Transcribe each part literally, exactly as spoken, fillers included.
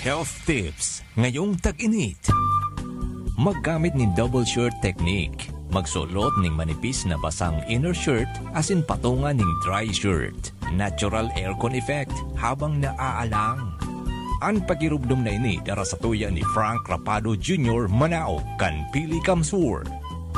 Health tips ngayong tag-init. Maggamit ni double shirt technique. Magsulot ning manipis na basang inner shirt asin patungan ning dry shirt. Natural aircon effect habang naaalang. Ang pagirubdom na ini dara sa tuya ni Frank Rapado Junior Manao kan Pili Kamsur.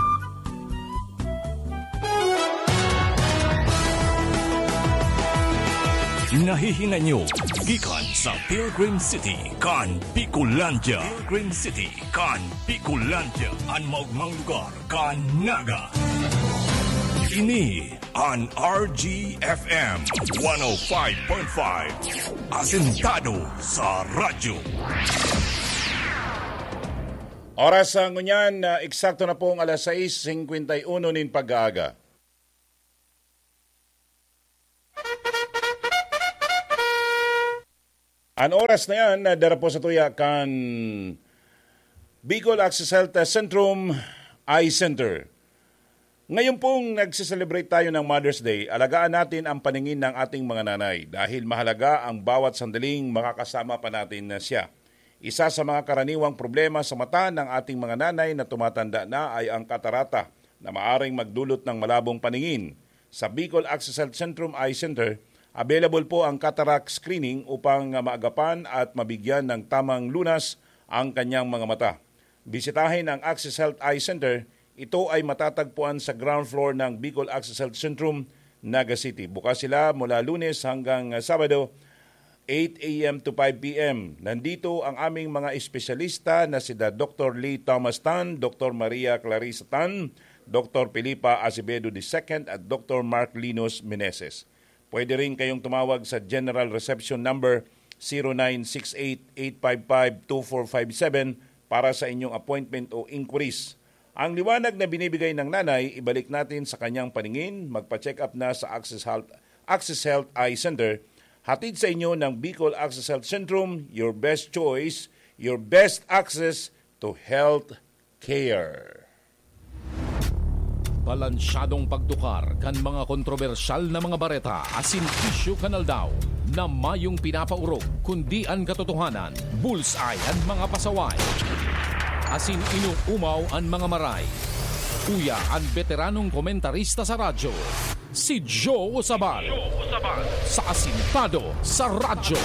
Nahihinga nyo, gikan sa Pilgrim City, kan Bicolandia. Pilgrim City, kan Bicolandia. Ang maugmang lugar, kan Naga. Ini an R G F M one oh five point five. Asintado sa radyo. Oras ang ngunyan, uh, eksakto na pong alas sais fifty-one nin pag-aaga. Ang oras na yan, dara po sa tuya kan Bicol Access Health Centrum Eye Center. Ngayon pong nagsiselebrate tayo ng Mother's Day, alagaan natin ang paningin ng ating mga nanay dahil mahalaga ang bawat sandaling makakasama pa natin na siya. Isa sa mga karaniwang problema sa mata ng ating mga nanay na tumatanda na ay ang katarata na maaring magdulot ng malabong paningin. Sa Bicol Access Health Centrum Eye Center, available po ang cataract screening upang maagapan at mabigyan ng tamang lunas ang kanyang mga mata. Bisitahin ang Access Health Eye Center. Ito ay matatagpuan sa ground floor ng Bicol Access Health Centrum, Naga City. Bukas sila mula Lunes hanggang Sabado, eight a.m. to five p.m. Nandito ang aming mga espesyalista na sida Doctor Lee Thomas Tan, Doctor Maria Clarissa Tan, Doctor Felipa Acevedo the second at Doctor Mark Linos Meneses. Pwede rin kayong tumawag sa General Reception number zero nine six eight, eight five five, two four five seven para sa inyong appointment o inquiries. Ang liwanag na binibigay ng nanay, ibalik natin sa kanyang paningin, magpa-check up na sa Access Health, Access Health Eye Center. Hatid sa inyo ng Bicol Access Health Centrum, your best choice, your best access to health care. Balansyadong pagdukar kan mga kontrobersyal na mga bareta asin issue kanal daw na mayong pinapaurog kundi ang katotohanan, bullseye ang mga pasaway. Asin inuumaw ang mga maray. Uya ang veteranong komentarista sa radyo, si Joe Osabal. Sa Asintado sa radyo.